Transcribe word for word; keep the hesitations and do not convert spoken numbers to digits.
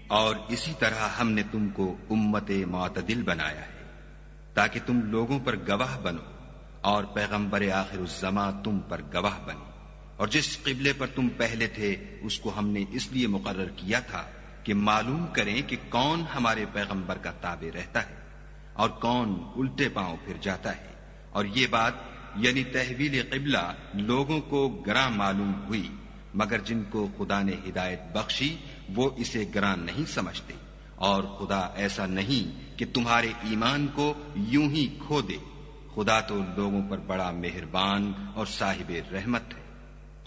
और इसी तरह हमने तुमको उम्मते मुअतदिल बनाया है ताकि तुम लोगों पर गवाह बनो और पैगंबर आखिरुज़्ज़मा तुम पर गवाह बने। और जिस क़िबले पर तुम पहले थे उसको हमने इसलिए मुकर्रर किया था कि मालूम करें कि कौन हमारे पैगंबर का ताबे रहता है और कौन उल्टे पांव फिर जाता है। और ये बात यानी तहवील क़िबला लोगों को गरां मालूम हुई, मगर जिनको खुदा ने हिदायत बख्शी वो इसे गरां नहीं समझते। और खुदा ऐसा नहीं कि तुम्हारे ईमान को यूं ही खो दे। खुदा तो लोगों पर बड़ा मेहरबान और साहिब रहमत है।